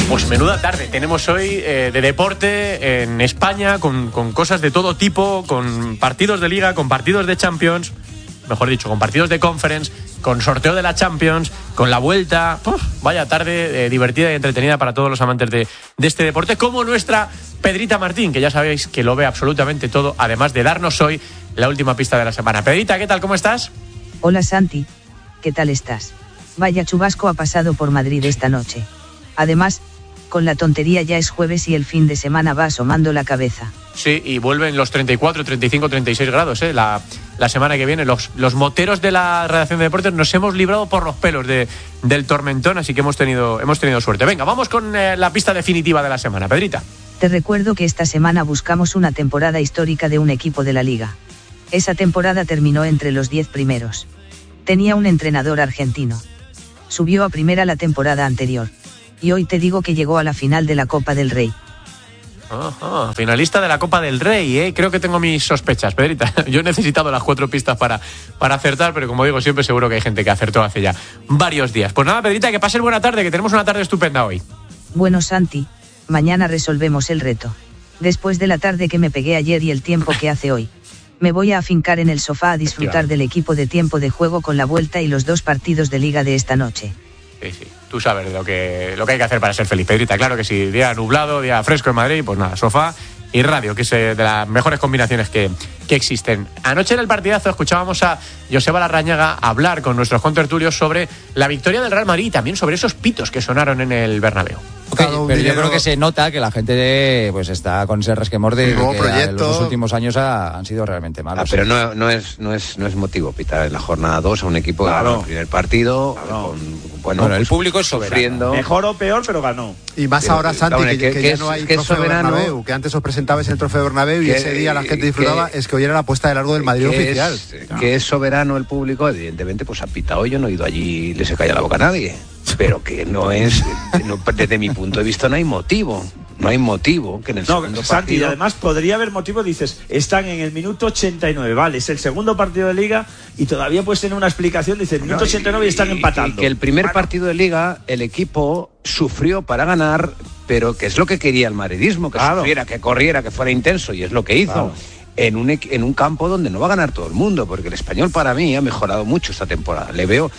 Pues menuda tarde tenemos hoy de deporte en España, con cosas de todo tipo, con partidos de Liga, con partidos de Champions, mejor dicho, con partidos de Conference, con sorteo de la Champions, con la vuelta. Vaya tarde divertida y entretenida para todos los amantes de este deporte, como nuestra Pedrita Martín, que ya sabéis que lo ve absolutamente todo, además de darnos hoy la última pista de la semana. Pedrita, ¿qué tal? ¿Cómo estás? Hola Santi, ¿qué tal estás? Vaya chubasco ha pasado por Madrid esta noche. Además, con la tontería ya es jueves y el fin de semana va asomando la cabeza. Sí, y vuelven los 34, 35, 36 grados, la semana que viene. Los moteros de la redacción de deportes nos hemos librado por los pelos del tormentón, así que hemos tenido suerte. Venga, vamos con la pista definitiva de la semana. Pedrita. Te recuerdo que esta semana buscamos una temporada histórica de un equipo de la Liga. Esa temporada terminó entre los 10 primeros. Tenía un entrenador argentino. Subió a primera la temporada anterior. Y hoy te digo que llegó a la final de la Copa del Rey. Ajá, finalista de la Copa del Rey, Creo que tengo mis sospechas, Pedrita. Yo he necesitado las 4 pistas para acertar, pero como digo siempre, seguro que hay gente que acertó hace ya varios días. Pues nada, Pedrita, que pases buena tarde, que tenemos una tarde estupenda hoy. Bueno, Santi, mañana resolvemos el reto. Después de la tarde que me pegué ayer y el tiempo que hace hoy, me voy a afincar en el sofá a disfrutar del equipo de tiempo de juego con la vuelta y los 2 partidos de Liga de esta noche. Sí, tú sabes lo que hay que hacer para ser feliz, Pedrita. Claro que sí, día nublado, día fresco en Madrid, pues nada, sofá y radio, que es de las mejores combinaciones que existen. Anoche en el partidazo escuchábamos a Joseba Larrañaga hablar con nuestros contertulios sobre la victoria del Real Madrid y también sobre esos pitos que sonaron en el Bernabéu. Pero yo creo que se nota que la gente pues está con ese resquemor de que los últimos años han sido realmente malos. Pero no es motivo pitar en la jornada 2 a un equipo que ganó el primer partido. Bueno, el público es soberano. Mejor o peor, pero ganó. Y más ahora, Santi, que ya no hay trofeo Bernabéu, que antes os presentabais en el trofeo Bernabéu y ese día la gente disfrutaba, es que hoy era la puesta de largo del Madrid oficial. Que es soberano el público, evidentemente, pues ha pitado. Yo no he ido allí y le se calla la boca a nadie. Pero que no es, desde mi punto de vista no hay motivo que en el segundo Santi, partido... y además podría haber motivo, dices, están en el minuto 89, vale, es el segundo partido de Liga y todavía puedes tener una explicación, dice, el minuto 89 y están empatando. Y que el primer partido de Liga, el equipo sufrió para ganar, pero que es lo que quería el madridismo, que sufriera, que corriera, que fuera intenso, y es lo que hizo. Claro. En un campo donde no va a ganar todo el mundo, porque el Español para mí ha mejorado mucho esta temporada.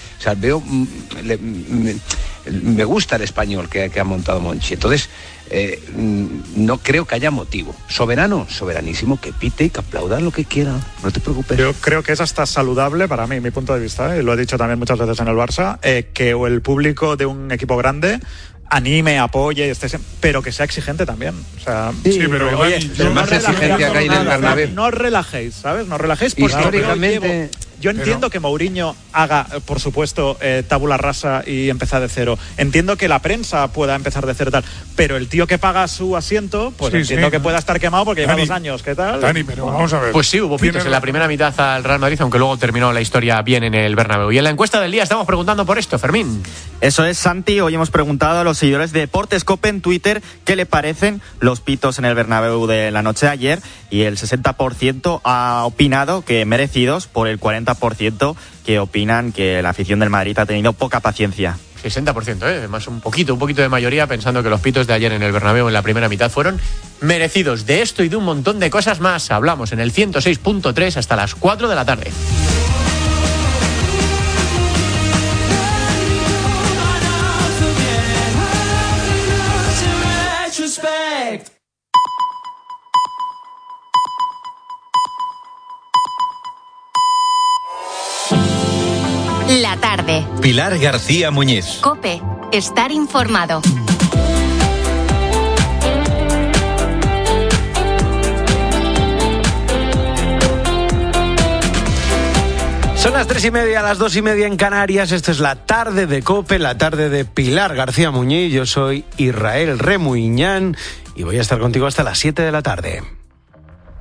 Me gusta el Español que ha montado Monchi. Entonces, no creo que haya motivo. Soberanísimo, que pite y que aplauda lo que quiera. No te preocupes. Yo creo que es hasta saludable para mí, mi punto de vista, lo he dicho también muchas veces en el Barça, que el público de un equipo grande anime, apoye, pero que sea exigente también. O sea, sí, pero oye, más exigencia que hay en el Bernabéu. No os relajéis, ¿sabes? No os relajéis porque históricamente... Yo entiendo que Mourinho haga, por supuesto, tabula rasa y empezar de cero. Entiendo que la prensa pueda empezar de cero y tal, pero el tío que paga su asiento, pues entiendo que pueda estar quemado porque lleva 2 años. ¿Qué tal? Dani, pero vamos a ver. Pues sí, hubo pitos en la primera mitad al Real Madrid, aunque luego terminó la historia bien en el Bernabéu. Y en la encuesta del día estamos preguntando por esto, Fermín. Eso es, Santi. Hoy hemos preguntado a los seguidores de Deportes Cope en Twitter qué le parecen los pitos en el Bernabéu de la noche de ayer, y el 60% ha opinado que merecidos, por el 40% que opinan que la afición del Madrid ha tenido poca paciencia. 60%, más un poquito de mayoría pensando que los pitos de ayer en el Bernabéu en la primera mitad fueron merecidos. De esto y de un montón de cosas más hablamos en el 106.3 hasta las 4 de la tarde. La tarde. Pilar García Muñiz. COPE. Estar informado. Son las 3:30, las 2:30 en Canarias. Esto es la tarde de COPE, la tarde de Pilar García Muñiz. Yo soy Israel Remuñán y voy a estar contigo hasta las 7 de la tarde.